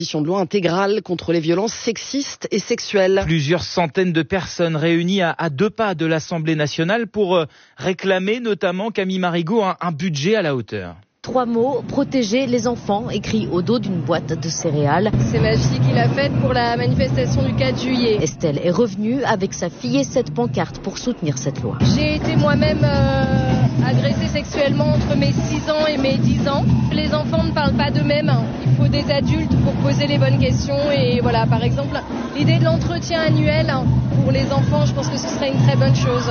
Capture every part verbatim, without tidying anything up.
de loi intégrale contre les violences sexistes et sexuelles. Plusieurs centaines de personnes réunies à, à deux pas de l'Assemblée nationale pour euh, réclamer notamment, Camille Marigot, un, un budget à la hauteur. Trois mots, protéger les enfants, écrits au dos d'une boîte de céréales. C'est ma fille qui l'a faite pour la manifestation du quatre juillet. Estelle est revenue avec sa fille et cette pancarte pour soutenir cette loi. J'ai été moi-même euh, agressée sexuellement entre mes six ans et mes dix ans. Les enfants ne parlent pas d'eux-mêmes. Il faut des adultes pour poser les bonnes questions. Et voilà, par exemple, l'idée de l'entretien annuel pour les enfants, je pense que ce serait une très bonne chose.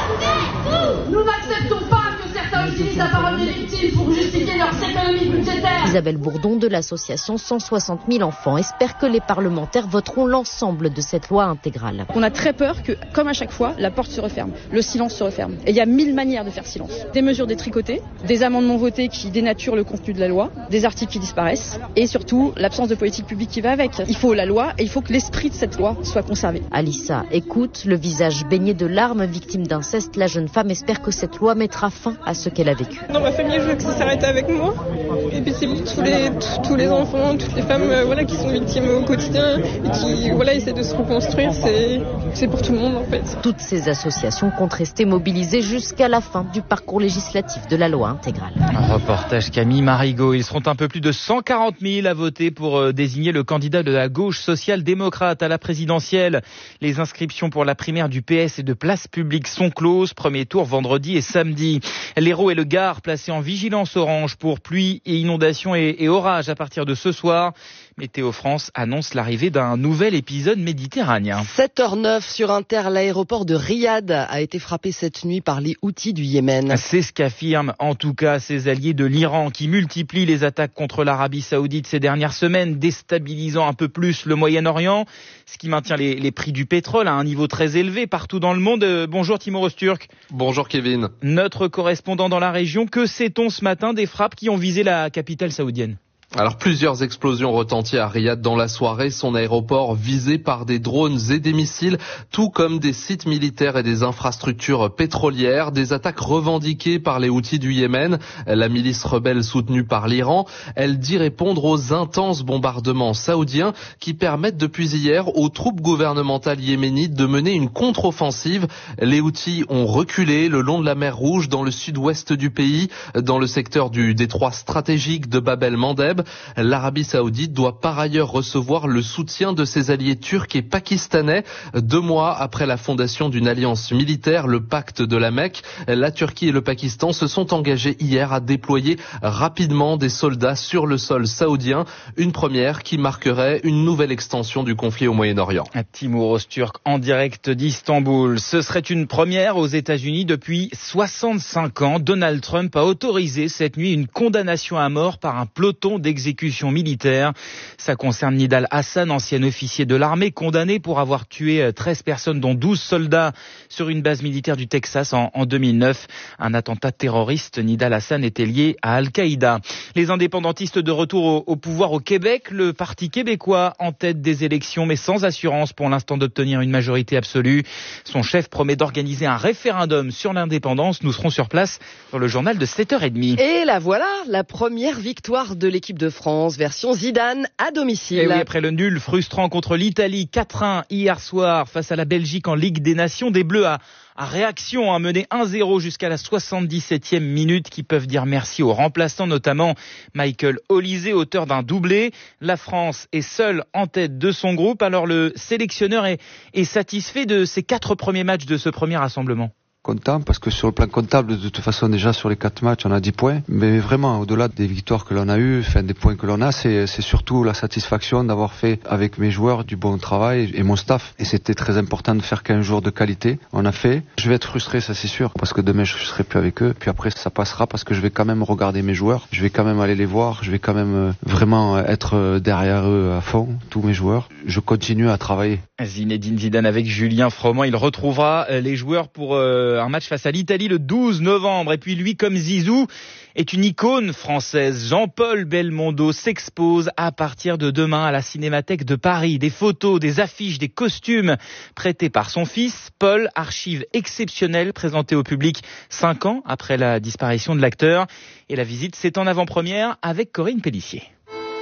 Nous n'acceptons pas que certains utilisent la parole des victimes pour justifier leurs économies budgétaires. Isabelle Bourdon de l'association cent soixante mille enfants espère que les parlementaires voteront l'ensemble de cette loi intégrale. On a très peur que, comme à chaque fois, la porte se referme, le silence se referme. Et il y a mille manières de faire silence. Des mesures détricotées, des amendements votés qui dénaturent le contenu de la loi, des articles qui disparaissent et surtout l'absence de politique publique qui va avec. Il faut la loi et il faut que l'esprit de cette loi soit conservé. Alissa écoute, le visage baigné de larmes, victime d'inceste, la jeune femme espère que cette loi mettra fin à ce qu'elle a vécu. Dans ma famille, je veux que ça s'arrête avec moi. Et puis c'est pour tous les, tous les enfants, toutes les femmes euh, voilà, qui sont victimes au quotidien et qui voilà, essaient de se reconstruire. C'est, c'est pour tout le monde en fait. Toutes ces associations comptent rester mobilisées jusqu'à la fin du parcours législatif de la loi intégrale. Un reportage Camille Marigot. Ils seront un peu plus de cent quarante mille à voter pour euh, désigner le candidat de la gauche social-démocrate à la présidentielle. Les inscriptions pour la primaire du P S et de Place Publique sont closes. Premier tour vendredi et samedi. L'Hérault et le Gard placés en vigilance orange pour pluie et inondations et, et orages à partir de ce soir. Météo France annonce l'arrivée d'un nouvel épisode méditerranéen. sept heures neuf sur Inter, l'aéroport de Riyad a été frappé cette nuit par les Houthis du Yémen. C'est ce qu'affirment en tout cas ses alliés de l'Iran qui multiplient les attaques contre l'Arabie Saoudite ces dernières semaines, déstabilisant un peu plus le Moyen-Orient, ce qui maintient les, les prix du pétrole à un niveau très élevé partout dans le monde. Euh, bonjour Timo Rosturk. Bonjour Kevin. Notre correspondant dans la région, que sait-on ce matin des frappes qui ont visé la capitale saoudienne ? Alors plusieurs explosions retenties à Riyad dans la soirée, son aéroport visé par des drones et des missiles, tout comme des sites militaires et des infrastructures pétrolières, des attaques revendiquées par les Houthis du Yémen, la milice rebelle soutenue par l'Iran. Elle dit répondre aux intenses bombardements saoudiens qui permettent depuis hier aux troupes gouvernementales yéménites de mener une contre-offensive. Les Houthis ont reculé le long de la mer Rouge dans le sud-ouest du pays, dans le secteur du détroit stratégique de Bab el-Mandeb. L'Arabie Saoudite doit par ailleurs recevoir le soutien de ses alliés turcs et pakistanais. Deux mois après la fondation d'une alliance militaire, le pacte de la Mecque, la Turquie et le Pakistan se sont engagés hier à déployer rapidement des soldats sur le sol saoudien. Une première qui marquerait une nouvelle extension du conflit au Moyen-Orient. Timo Rosturk en direct d'Istanbul. Ce serait une première aux États-Unis depuis soixante-cinq ans. Donald Trump a autorisé cette nuit une condamnation à mort par un peloton d'exécution militaire. Ça concerne Nidal Hassan, ancien officier de l'armée, condamné pour avoir tué treize personnes, dont douze soldats, sur une base militaire du Texas en, en deux mille neuf. Un attentat terroriste. Nidal Hassan était lié à Al-Qaïda. Les indépendantistes de retour au, au pouvoir au Québec, le Parti québécois en tête des élections, mais sans assurance pour l'instant d'obtenir une majorité absolue. Son chef promet d'organiser un référendum sur l'indépendance. Nous serons sur place dans le journal de sept heures trente. Et la voilà, la première victoire de l'équipe de France, version Zidane à domicile. Et oui, après le nul frustrant contre l'Italie, quatre un hier soir face à la Belgique en Ligue des Nations, des Bleus à, à réaction, à mener un zéro jusqu'à la soixante-dix-septième minute, qui peuvent dire merci aux remplaçants, notamment Michael Olysée, auteur d'un doublé. La France est seule en tête de son groupe, alors le sélectionneur est, est satisfait de ses quatre premiers matchs de ce premier rassemblement. Content parce que sur le plan comptable, de toute façon, déjà sur les quatre matchs, on a dix points. Mais vraiment, au-delà des victoires que l'on a eues, enfin des points que l'on a, c'est, c'est surtout la satisfaction d'avoir fait avec mes joueurs du bon travail et mon staff. Et c'était très important de faire quinze jours de qualité. On a fait. Je vais être frustré, ça c'est sûr, parce que demain je serai plus avec eux. Puis après, ça passera parce que je vais quand même regarder mes joueurs. Je vais quand même aller les voir. Je vais quand même vraiment être derrière eux à fond, tous mes joueurs. Je continue à travailler. Zinedine Zidane avec Julien Froment. Il retrouvera les joueurs pour euh, un match face à l'Italie le douze novembre. Et puis lui, comme Zizou, est une icône française. Jean-Paul Belmondo s'expose à partir de demain à la Cinémathèque de Paris. Des photos, des affiches, des costumes prêtés par son fils. Paul, archive exceptionnelle présentée au public cinq ans après la disparition de l'acteur. Et la visite, c'est en avant-première avec Corinne Pélissier.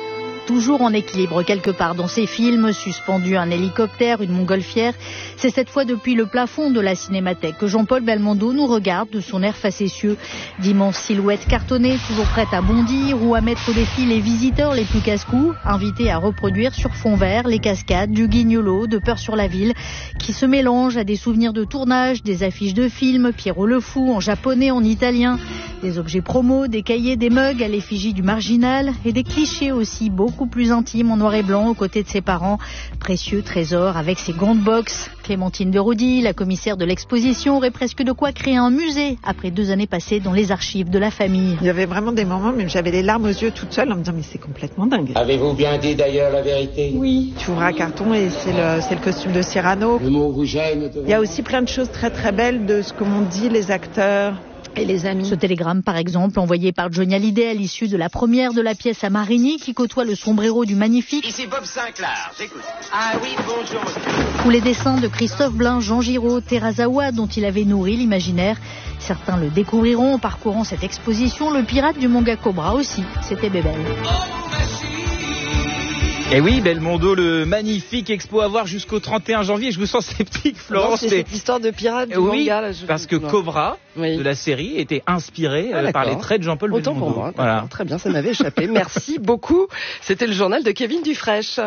toujours en équilibre quelque part dans ses films, suspendu un hélicoptère, une montgolfière. C'est cette fois depuis le plafond de la Cinémathèque que Jean-Paul Belmondo nous regarde de son air facétieux. D'immenses silhouettes cartonnées, toujours prêtes à bondir ou à mettre au défi les visiteurs les plus casse-cou, invités à reproduire sur fond vert les cascades du Guignolo, de Peur sur la ville, qui se mélangent à des souvenirs de tournage, des affiches de films, Pierrot le Fou en japonais, en italien, des objets promo, des cahiers, des mugs à l'effigie du marginal et des clichés aussi beaucoup plus intimes en noir et blanc aux côtés de ses parents. Précieux trésor avec ses gants de boxe. Clémentine de Roudy, la commissaire de l'exposition, aurait presque de quoi créer un musée après deux années passées dans les archives de la famille. Il y avait vraiment des moments, même j'avais les larmes aux yeux toute seule en me disant mais c'est complètement dingue. Avez-vous bien dit d'ailleurs la vérité? Oui. Tu ouvres un carton et c'est le, c'est le costume de Cyrano. Le mot vous gêne? Il y a aussi plein de choses très très belles de ce que m'ont dit les acteurs et les amis. Ce télégramme, par exemple, envoyé par Johnny Hallyday à l'issue de la première de la pièce à Marigny, qui côtoie le sombrero du Magnifique. Ici Bob Sinclair, j'écoute. Ah oui, bonjour monsieur. Ou les dessins de Christophe Blain, Jean Giraud, Terazawa, dont il avait nourri l'imaginaire. Certains le découvriront en parcourant cette exposition. Le pirate du manga Cobra aussi, c'était Bébel. Et oui, Belmondo, le magnifique expo à voir jusqu'au trente et un janvier. Je vous sens sceptique, Florence. Non, c'est cette histoire de pirate du oui, manga. Là, je... parce que Cobra, oui. de la série, était inspiré ah, par les traits de Jean-Paul Autant Belmondo. Pour moi, voilà. Très bien, ça m'avait échappé. Merci beaucoup. C'était le journal de Kevin Dufresne.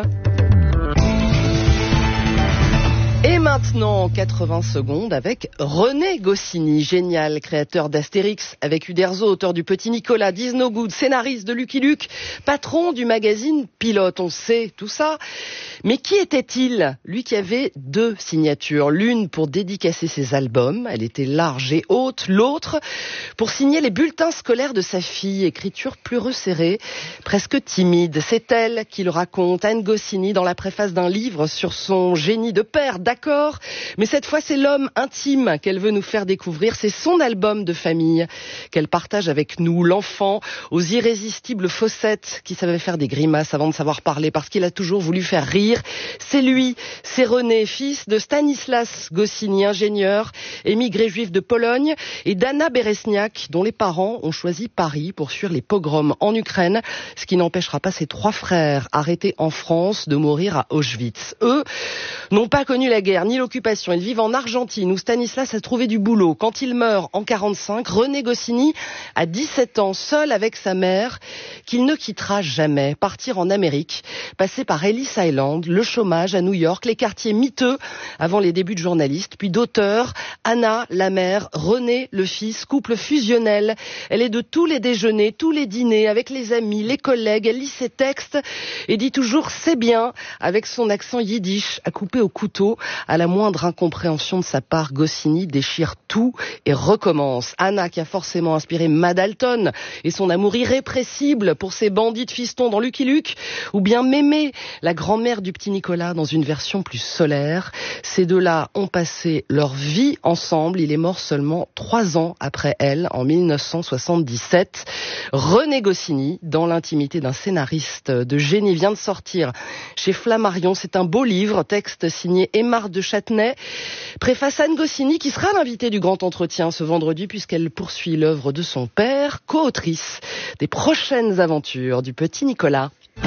Et maintenant, quatre-vingts secondes avec René Goscinny, génial, créateur d'Astérix, avec Uderzo, auteur du Petit Nicolas, d'Is No Good, scénariste de Lucky Luke, patron du magazine Pilote, on sait tout ça. Mais qui était-il? Lui qui avait deux signatures, l'une pour dédicacer ses albums, elle était large et haute, l'autre pour signer les bulletins scolaires de sa fille, écriture plus resserrée, presque timide. C'est elle qui le raconte, Anne Goscinny, dans la préface d'un livre sur son génie de père. D'accord, mais cette fois c'est l'homme intime qu'elle veut nous faire découvrir, c'est son album de famille qu'elle partage avec nous, l'enfant aux irrésistibles fossettes qui savait faire des grimaces avant de savoir parler parce qu'il a toujours voulu faire rire. C'est lui, c'est René, fils de Stanislas Goscinny, ingénieur, émigré juif de Pologne, et d'Anna Beresniak, dont les parents ont choisi Paris pour fuir les pogroms en Ukraine, ce qui n'empêchera pas ses trois frères arrêtés en France de mourir à Auschwitz. Eux n'ont pas connu la guerre ni l'occupation. Ils vivent en Argentine où Stanislas a trouvé du boulot. Quand il meurt en quarante-cinq, René Goscinny a dix-sept ans, seul avec sa mère, qu'il ne quittera jamais. Partir en Amérique, passer par Ellis Island, le chômage à New York, les quartiers miteux avant les débuts de journaliste, puis d'auteur. Anna, la mère, René, le fils, couple fusionnel. Elle est de tous les déjeuners, tous les dîners, avec les amis, les collègues. Elle lit ses textes et dit toujours « c'est bien » avec son accent yiddish à couper au couteau. À la moindre incompréhension de sa part, Goscinny déchire tout et recommence. Anna, qui a forcément inspiré Mad Dalton et son amour irrépressible pour ses bandits de fistons dans Lucky Luke, ou bien Mémé, la grand-mère du petit Nicolas dans une version plus solaire. Ces deux-là ont passé leur vie ensemble. Il est mort seulement trois ans après elle, en mille neuf cent soixante-dix-sept. René Goscinny, dans l'intimité d'un scénariste de génie, vient de sortir chez Flammarion. C'est un beau livre, texte signé Aymar de Châtenay. Préface Anne Goscinny, qui sera l'invitée du grand entretien ce vendredi, puisqu'elle poursuit l'œuvre de son père, co-autrice des prochaines aventures du petit Nicolas.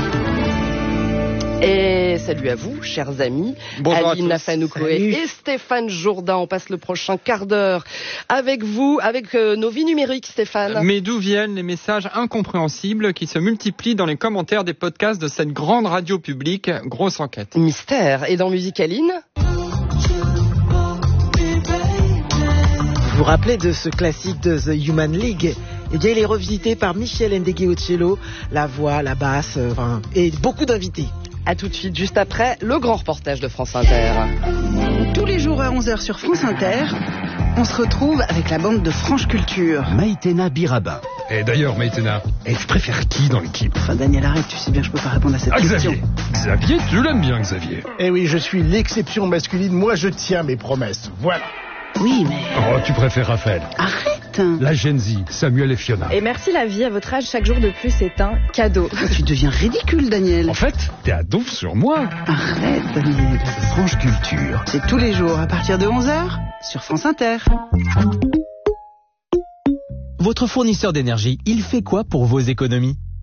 Et salut à vous, chers amis. Bonjour Aline Nafanoukoé et Stéphane Jourdain. On passe le prochain quart d'heure avec vous, avec euh, nos vies numériques, Stéphane. Mais d'où viennent les messages incompréhensibles qui se multiplient dans les commentaires des podcasts de cette grande radio publique? Grosse enquête. Mystère. Et dans Musicaline? Vous vous rappelez de ce classique de The Human League? Eh bien, il est revisité par Michel Ndegeocello, la voix, la basse, euh, enfin, et beaucoup d'invités. A tout de suite, juste après, le grand reportage de France Inter. Tous les jours à onze heures sur France Inter, on se retrouve avec la bande de Franche Culture. Maïtena Birabin. Et d'ailleurs, Maïtena, et tu préfères qui dans l'équipe? Enfin, Daniel, arrête, tu sais bien que je peux pas répondre à cette ah, question. Xavier. Xavier, tu l'aimes bien, Xavier. Eh oui, je suis l'exception masculine, moi je tiens mes promesses, voilà. Oui, mais... Oh, tu préfères Raphaël. Arrête. La Gen Z, Samuel et Fiona. Et merci la vie, à votre âge, chaque jour de plus est un cadeau. Tu deviens ridicule, Daniel. En fait, t'es à donf sur moi. Arrête, Daniel. Franche Culture. C'est tous les jours, à partir de onze heures, sur France Inter. Votre fournisseur d'énergie, il fait quoi pour vos économies ?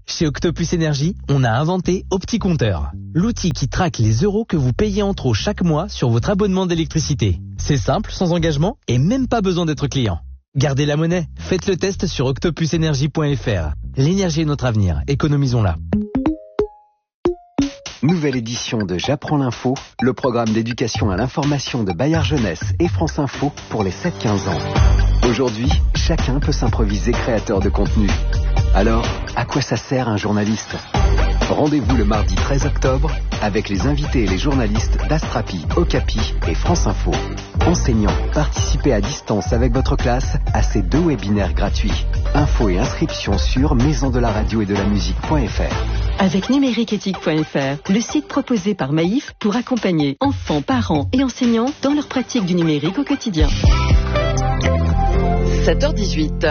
Chez Octopus Énergie, on a inventé OptiCompteur, l'outil qui traque les euros que vous payez en trop chaque mois sur votre abonnement d'électricité. C'est simple, sans engagement et même pas besoin d'être client. Gardez la monnaie, faites le test sur octopus énergie point f r. L'énergie est notre avenir, économisons-la. Nouvelle édition de J'apprends l'info, le programme d'éducation à l'information de Bayard Jeunesse et France Info pour les sept quinze ans. Aujourd'hui, chacun peut s'improviser créateur de contenu. Alors, à quoi ça sert un journaliste ? Rendez-vous le mardi treize octobre avec les invités et les journalistes d'Astrapi, Okapi et France Info. Enseignants, participez à distance avec votre classe à ces deux webinaires gratuits. Infos et inscriptions sur maison de la radio et de la musique point f r. Avec numériqueéthique point f r, le site proposé par Maïf pour accompagner enfants, parents et enseignants dans leur pratique du numérique au quotidien. sept heures dix-huit.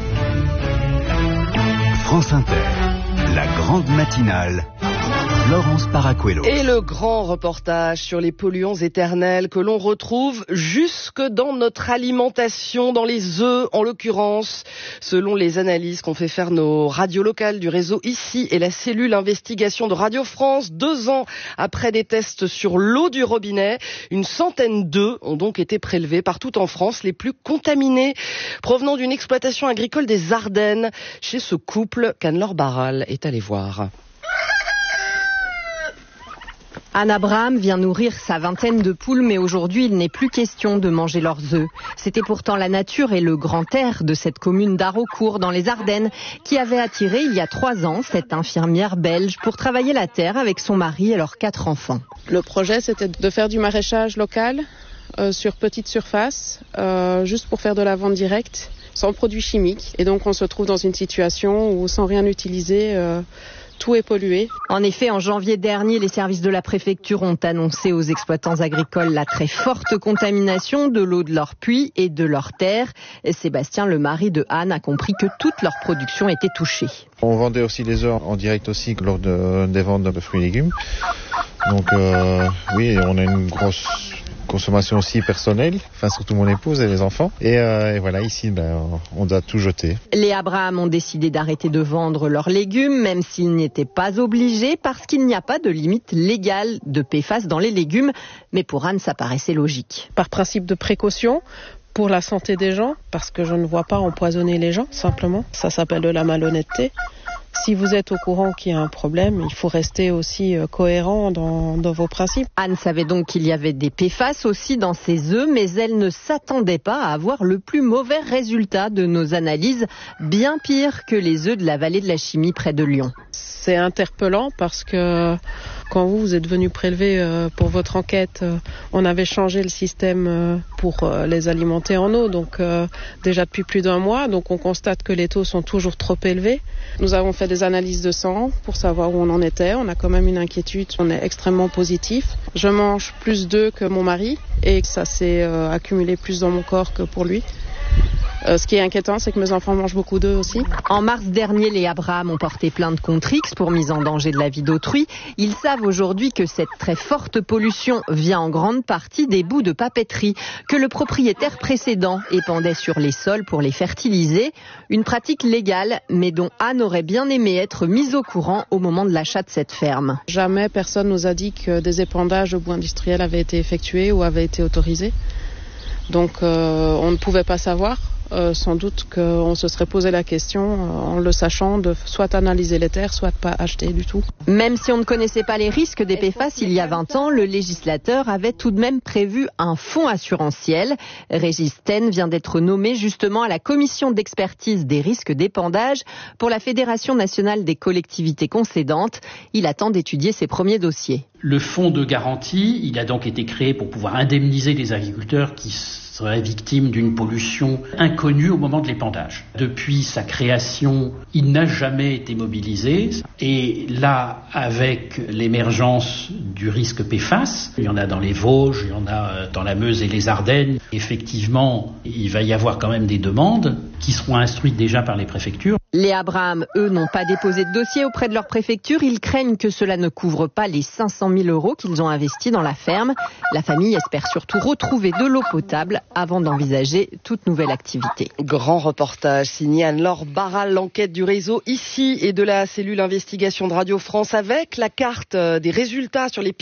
France Inter, la grande matinale. Laurence Paracuello. Et le grand reportage sur les polluants éternels que l'on retrouve jusque dans notre alimentation, dans les œufs en l'occurrence. Selon les analyses qu'ont fait faire nos radios locales du réseau Ici et la cellule investigation de Radio France, deux ans après des tests sur l'eau du robinet, une centaine d'œufs ont donc été prélevés partout en France, les plus contaminés, provenant d'une exploitation agricole des Ardennes. Chez ce couple qu'Anne-Laure Barral est allée voir. Anne Abraham vient nourrir sa vingtaine de poules, mais aujourd'hui, il n'est plus question de manger leurs œufs. C'était pourtant la nature et le grand air de cette commune d'Haraucourt, dans les Ardennes, qui avait attiré il y a trois ans cette infirmière belge pour travailler la terre avec son mari et leurs quatre enfants. Le projet, c'était de faire du maraîchage local euh, sur petite surface, euh, juste pour faire de la vente directe, sans produits chimiques. Et donc, on se trouve dans une situation où, sans rien utiliser, euh, tout est pollué. En effet, en janvier dernier, les services de la préfecture ont annoncé aux exploitants agricoles la très forte contamination de l'eau de leurs puits et de leurs terres. Et Sébastien, le mari de Anne, a compris que toute leur production était touchée. On vendait aussi les œufs en direct aussi lors de, des ventes de fruits et légumes. Donc euh, oui, on a une grosse consommation aussi personnelle, enfin surtout mon épouse et les enfants. Et, euh, et voilà, ici, ben, on doit tout jeter. Les Abraham ont décidé d'arrêter de vendre leurs légumes, même s'ils n'y étaient pas obligés, parce qu'il n'y a pas de limite légale de P F A S dans les légumes. Mais pour Anne, ça paraissait logique. Par principe de précaution, pour la santé des gens, parce que je ne vois pas empoisonner les gens, simplement. Ça s'appelle de la malhonnêteté. Si vous êtes au courant qu'il y a un problème, il faut rester aussi cohérent dans, dans vos principes. Anne savait donc qu'il y avait des P F A S aussi dans ses œufs, mais elle ne s'attendait pas à avoir le plus mauvais résultat de nos analyses, bien pire que les œufs de la vallée de la Chimie près de Lyon. C'est interpellant parce que quand vous, vous êtes venu prélever euh, pour votre enquête, euh, on avait changé le système euh, pour euh, les alimenter en eau, donc euh, déjà depuis plus d'un mois, donc on constate que les taux sont toujours trop élevés. Nous avons fait des analyses de sang pour savoir où on en était, on a quand même une inquiétude, on est extrêmement positif. Je mange plus d'œufs que mon mari et ça s'est euh, accumulé plus dans mon corps que pour lui. Euh, ce qui est inquiétant, c'est que mes enfants mangent beaucoup d'œufs aussi. En mars dernier, les Abraham ont porté plainte contre X pour mise en danger de la vie d'autrui. Ils savent aujourd'hui que cette très forte pollution vient en grande partie des bouts de papeterie que le propriétaire précédent épandait sur les sols pour les fertiliser. Une pratique légale, mais dont Anne aurait bien aimé être mise au courant au moment de l'achat de cette ferme. Jamais personne nous a dit que des épandages au bout industriel avaient été effectués ou avaient été autorisés. Donc euh, on ne pouvait pas savoir. Euh, sans doute qu'on se serait posé la question, euh, en le sachant, de soit analyser les terres, soit de pas acheter du tout. Même si on ne connaissait pas les risques des P F A S il y a vingt ans, le législateur avait tout de même prévu un fonds assurantiel. Régis Ten vient d'être nommé justement à la commission d'expertise des risques d'épandage pour la Fédération nationale des collectivités concédantes. Il attend d'étudier ses premiers dossiers. Le fonds de garantie, il a donc été créé pour pouvoir indemniser les agriculteurs qui seraient victimes d'une pollution inconnue au moment de l'épandage. Depuis sa création, il n'a jamais été mobilisé. Et là, avec l'émergence du risque P F A S, il y en a dans les Vosges, il y en a dans la Meuse et les Ardennes. Effectivement, il va y avoir quand même des demandes qui seront instruites déjà par les préfectures. Les Abraham, eux, n'ont pas déposé de dossier auprès de leur préfecture. Ils craignent que cela ne couvre pas les cinq cent mille euros qu'ils ont investis dans la ferme. La famille espère surtout retrouver de l'eau potable avant d'envisager toute nouvelle activité. Grand reportage signé Anne-Laure Barral, l'enquête du réseau ici et de la cellule investigation de Radio France avec la carte des résultats sur les